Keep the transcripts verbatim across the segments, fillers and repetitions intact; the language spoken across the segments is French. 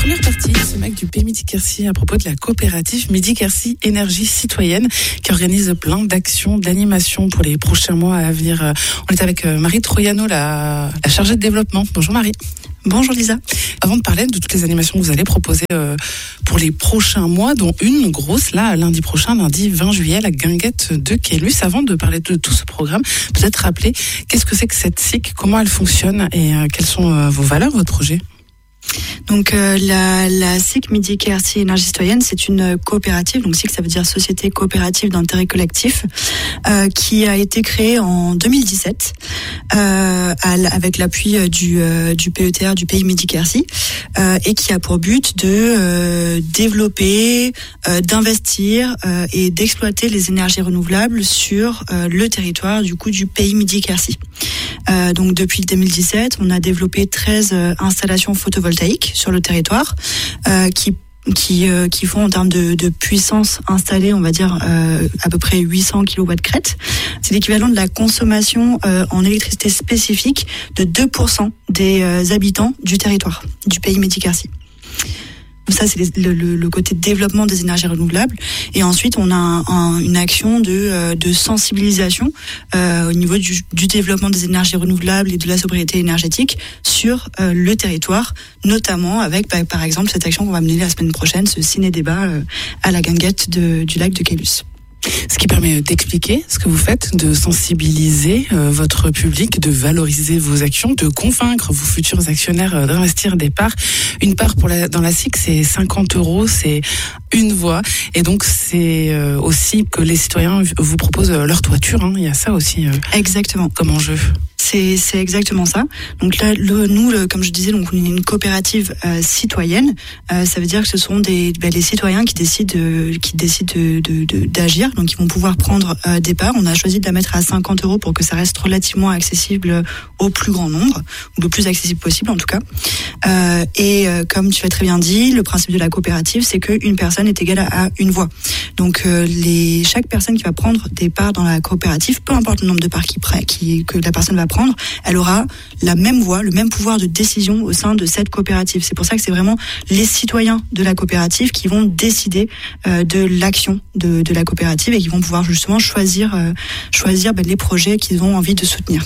Première partie, ce mec du Pays Midi-Quercy à propos de la coopérative Midi-Quercy Énergie Citoyenne qui organise plein d'actions, d'animations pour les prochains mois à venir. On est avec Marie Troiano, la, la chargée de développement. Bonjour Marie. Bonjour Lisa. Avant de parler de toutes les animations que vous allez proposer euh, pour les prochains mois, dont une grosse, là, lundi prochain, lundi vingt juillet, à la Guinguette de Caylus. Avant de parler de tout ce programme, peut-être rappeler qu'est-ce que c'est que cette S I C, comment elle fonctionne et euh, quelles sont euh, vos valeurs, votre projet ? Donc euh, la, la S I C Midi-Quercy Énergie Citoyenne, c'est une coopérative, donc S I C ça veut dire Société Coopérative d'Intérêt Collectif, euh, qui a été créée en deux mille dix-sept euh, à, avec l'appui du, euh, du P E T R du Pays Midi-Quercy euh, et qui a pour but de euh, développer, euh, d'investir euh, et d'exploiter les énergies renouvelables sur euh, le territoire du coup du Pays Midi-Quercy. Euh, donc depuis deux mille dix-sept, on a développé treize euh, installations photovoltaïques sur le territoire euh, qui qui euh, qui font en termes de, de puissance installée, on va dire euh, à peu près huit cents kilowatts crête. C'est l'équivalent de la consommation euh, en électricité spécifique de deux pour cent des euh, habitants du territoire du Pays Midi-Quercy. Ça, c'est les, le, le côté développement des énergies renouvelables. Et ensuite, on a un, un, une action de, euh, de sensibilisation euh, au niveau du, du développement des énergies renouvelables et de la sobriété énergétique sur euh, le territoire, notamment avec, bah, par exemple, cette action qu'on va mener la semaine prochaine, ce ciné-débat euh, à la Guinguette de, du lac de Caylus. Ce qui permet d'expliquer ce que vous faites, de sensibiliser euh, votre public, de valoriser vos actions, de convaincre vos futurs actionnaires euh, d'investir des parts. Une part pour la, dans la S I C, c'est cinquante euros, c'est une voix. Et donc, c'est euh, aussi que les citoyens vous proposent leur toiture. Hein. Il y a ça aussi euh, exactement comme enjeu. C'est, c'est exactement ça. Donc là, le, nous, le, comme je disais, donc on est une coopérative euh, citoyenne. Euh, ça veut dire que ce sont des, ben, les citoyens qui décident, de, qui décident de, de, de, d'agir. Donc ils vont pouvoir prendre euh, des parts. On a choisi de la mettre à cinquante euros pour que ça reste relativement accessible au plus grand nombre, ou le plus accessible possible en tout cas. Euh, et euh, comme tu l'as très bien dit, le principe de la coopérative, c'est qu'une personne est égale à, à une voix. Donc euh, les, chaque personne qui va prendre des parts dans la coopérative, peu importe le nombre de parts qui, qui, que la personne va prendre, elle aura la même voix, le même pouvoir de décision au sein de cette coopérative. C'est pour ça que c'est vraiment les citoyens de la coopérative qui vont décider euh, de l'action de, de la coopérative et qui vont pouvoir justement choisir, euh, choisir ben, les projets qu'ils ont envie de soutenir.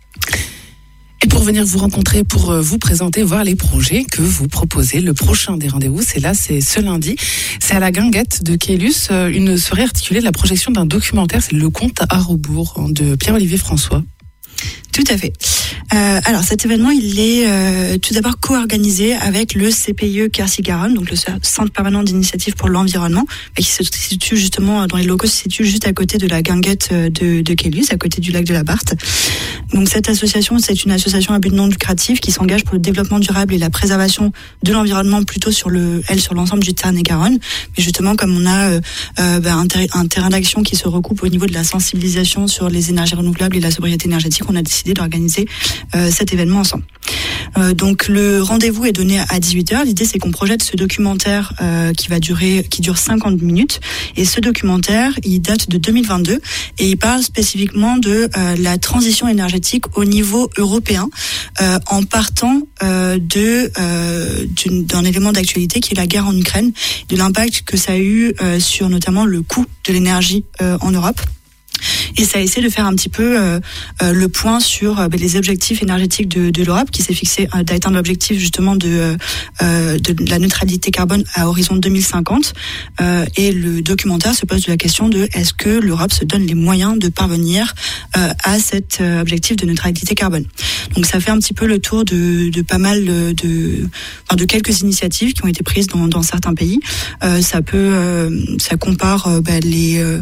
Et pour venir vous rencontrer, pour vous présenter, voir les projets que vous proposez, le prochain des rendez-vous, c'est là, c'est ce lundi. C'est à la Guinguette de Caylus, une soirée articulée de la projection d'un documentaire, c'est Le Conte à rebours de Pierre-Olivier François. Tout à fait. Euh, alors cet événement, il est euh, tout d'abord co-organisé avec le C P I E Quercy-Garonne, donc le Centre permanent d'initiative pour l'environnement, qui se situe justement dans les locaux, se situe juste à côté de la Guinguette de, de Caylus, à côté du lac de la Barthe. Donc cette association, c'est une association à but non lucratif qui s'engage pour le développement durable et la préservation de l'environnement, plutôt sur le, elle, sur l'ensemble du Tarn-et-Garonne. Mais justement, comme on a euh, euh, bah, un, ter- un terrain d'action qui se recoupe au niveau de la sensibilisation sur les énergies renouvelables et la sobriété énergétique, on a décidé d'organiser euh, cet événement ensemble. Euh, donc le rendez-vous est donné à dix-huit heures. L'idée, c'est qu'on projette ce documentaire euh, qui va durer, qui dure cinquante minutes. Et ce documentaire, il date de deux mille vingt-deux et il parle spécifiquement de euh, la transition énergétique au niveau européen, euh, en partant euh, de euh, d'une, d'un élément d'actualité qui est la guerre en Ukraine, de l'impact que ça a eu euh, sur notamment le coût de l'énergie euh, en Europe. Et ça a essayé de faire un petit peu euh, euh, le point sur euh, les objectifs énergétiques de, de l'Europe, qui s'est fixé euh, d'atteindre l'objectif justement de, euh, de la neutralité carbone à horizon deux mille cinquante. Euh, et le documentaire se pose la question de est-ce que l'Europe se donne les moyens de parvenir euh, à cet euh, objectif de neutralité carbone. Donc ça fait un petit peu le tour de, de pas mal de, enfin, de quelques initiatives qui ont été prises dans, dans certains pays. Euh, ça peut, euh, ça compare euh, bah, les euh,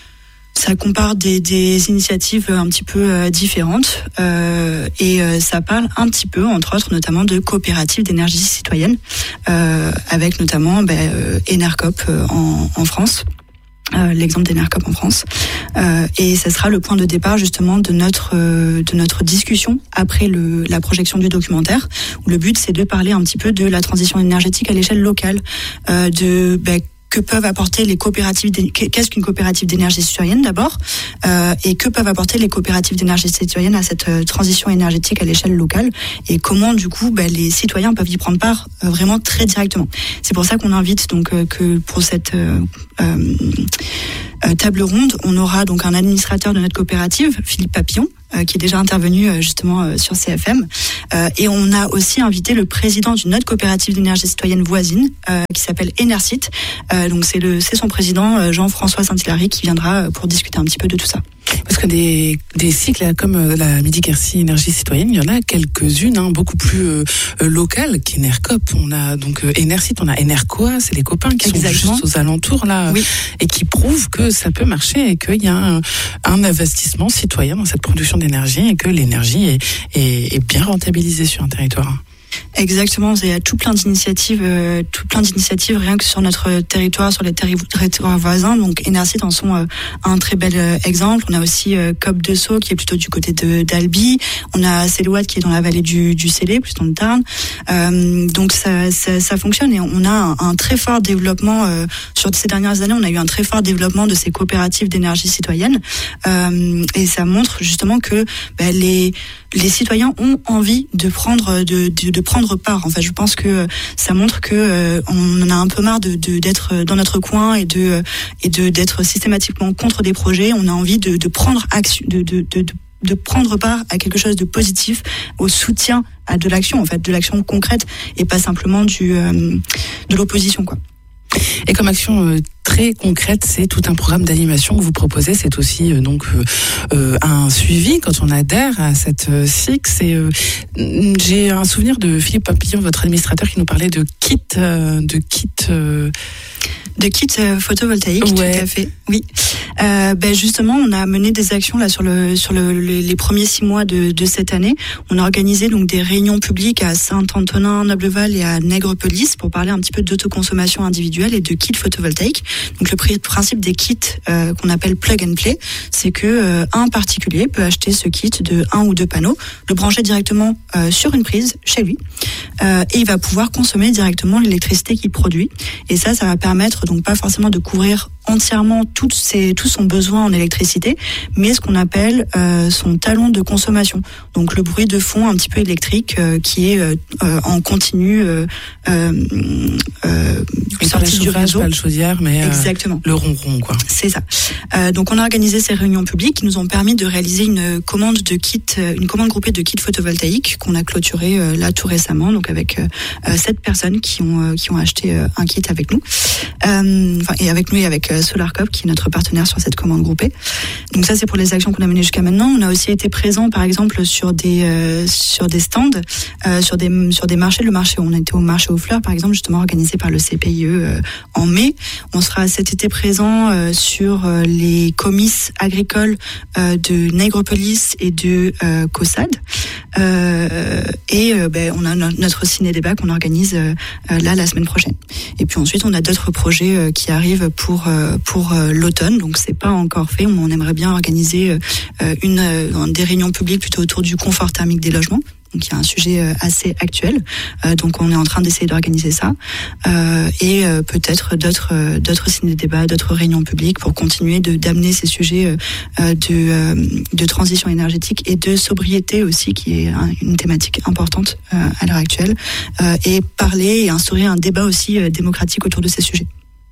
Ça compare des, des initiatives un petit peu euh, différentes euh, et euh, ça parle un petit peu, entre autres, notamment de coopératives d'énergie citoyenne, euh, avec notamment bah, euh, Enercop euh, en, en France. Euh, l'exemple d'Enercop en France, euh, et ça sera le point de départ justement de notre euh, de notre discussion après le la projection du documentaire, où le but c'est de parler un petit peu de la transition énergétique à l'échelle locale, euh, de bah, que peuvent apporter les coopératives, qu'est-ce qu'une coopérative d'énergie citoyenne d'abord, euh, et que peuvent apporter les coopératives d'énergie citoyenne à cette euh, transition énergétique à l'échelle locale, et comment du coup bah, les citoyens peuvent y prendre part euh, vraiment très directement. C'est pour ça qu'on invite donc euh, que pour cette euh, euh, euh, table ronde, on aura donc un administrateur de notre coopérative, Philippe Papillon, euh, qui est déjà intervenu euh, justement euh, sur C F M, euh, et on a aussi invité le président d'une autre coopérative d'énergie citoyenne voisine euh, qui s'appelle Enersit. Euh, donc c'est le c'est son président euh, Jean-François Saint-Hilary qui viendra euh, pour discuter un petit peu de tout ça. Parce que des, des cycles comme la Midi-Quercy Énergie Citoyenne, il y en a quelques-unes, hein, beaucoup plus euh, locales qu'Enercop. On a donc euh, Enersit, on a Enercoa, c'est les copains qui Exactement. sont juste aux alentours là, oui. et qui prouvent que ça peut marcher et qu'il y a un, un investissement citoyen dans cette production d'énergie et que l'énergie est, est, est bien rentabilisée sur un territoire. Exactement, il y a tout plein d'initiatives, euh, tout plein d'initiatives rien que sur notre territoire, sur les territoires voisins. Donc Enersit en sont euh, un très bel euh, exemple. On a aussi euh, Cop de Sceaux qui est plutôt du côté de d'Albi. On a Céloat qui est dans la vallée du, du Célé, plus dans le Tarn. Euh, donc ça, ça, ça fonctionne et on a un, un très fort développement euh, sur ces dernières années. On a eu un très fort développement de ces coopératives d'énergie citoyenne euh, et ça montre justement que bah, les les citoyens ont envie de prendre de, de, de prendre part. En fait, je pense que ça montre que euh, on en a un peu marre de, de d'être dans notre coin et de et de d'être systématiquement contre des projets. On a envie de, de prendre action, de, de, de, de de prendre part à quelque chose de positif, au soutien à de l'action, en fait, de l'action concrète et pas simplement du euh, de l'opposition, quoi. Et comme action euh, très concrète, c'est tout un programme d'animation que vous proposez. C'est aussi euh, donc euh, euh, un suivi quand on adhère à cette euh, S I C. Et, euh, j'ai un souvenir de Philippe Papillon, votre administrateur, qui nous parlait de kits, euh, de kits. Euh... De kits euh, photovoltaïques, ouais. Tout à fait. Oui. Euh, ben justement, on a mené des actions là sur le sur le, les, les premiers six mois de, de cette année. On a organisé donc des réunions publiques à Saint-Antonin, Nobleval et à Nègrepelisse pour parler un petit peu d'autoconsommation individuelle et de kits photovoltaïques. Donc le principe des kits euh, qu'on appelle plug and play, c'est que euh, un particulier peut acheter ce kit de un ou deux panneaux, le brancher directement euh, sur une prise chez lui, euh, et il va pouvoir consommer directement l'électricité qu'il produit. Et ça, ça va permettre donc pas forcément de couvrir entièrement tout, ses, tout son besoin en électricité, mais ce qu'on appelle euh, son talon de consommation. Donc le bruit de fond un petit peu électrique euh, qui est euh, en continu euh, euh, euh, sorti du réseau. Pas le chaudière, mais Exactement. Euh, le ronron, quoi. C'est ça. Euh, donc on a organisé ces réunions publiques qui nous ont permis de réaliser une commande de kits, une commande groupée de kits photovoltaïques qu'on a clôturé euh, là tout récemment, donc avec euh, sept personnes qui ont euh, qui ont acheté euh, un kit avec nous, euh, enfin et avec nous et avec SolarCop qui est notre partenaire sur cette commande groupée. Donc ça c'est pour les actions qu'on a menées jusqu'à maintenant. On a aussi été présent par exemple sur des euh, sur des stands, euh, sur des sur des marchés. Le marché, on était au marché aux fleurs par exemple, justement organisé par le C P I E euh, en mai. On sera cet été présent euh, sur euh, les comices agricoles euh, de Nègrepelisse et de euh, Caussade. Euh, et euh, ben, on a no- notre ciné-débat qu'on organise euh, là la semaine prochaine. Et puis ensuite on a d'autres projets euh, qui arrivent pour euh, pour euh, l'automne, donc c'est pas encore fait. On aimerait bien organiser euh, une euh, des réunions publiques plutôt autour du confort thermique des logements. Donc il y a un sujet euh, assez actuel, euh, donc on est en train d'essayer d'organiser ça euh, et euh, peut-être d'autres euh, d'autres ciné-débats, d'autres réunions publiques pour continuer de d'amener ces sujets euh, de euh, de transition énergétique et de sobriété aussi, qui est un, une thématique importante euh, à l'heure actuelle, euh, et parler et instaurer un débat aussi euh, démocratique autour de ces sujets.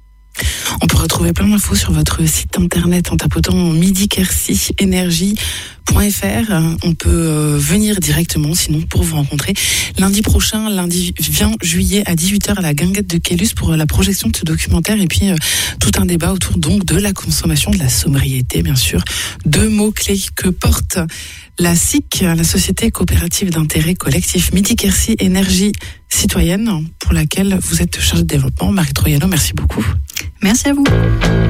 On peut retrouver plein d'infos sur votre site internet en tapotant midi quercy énergie point f r. On peut euh, venir directement, sinon pour vous rencontrer lundi prochain, lundi vingt juillet à dix-huit heures à la Guinguette de Quélus pour euh, la projection de ce documentaire et puis euh, tout un débat autour donc de la consommation, de la sobriété bien sûr. Deux mots-clés que porte la S I C, la Société coopérative d'intérêt collectif Midi-Quercy Énergie Citoyenne, pour laquelle vous êtes chargée de développement. Marie Troiano, merci beaucoup. Merci à vous.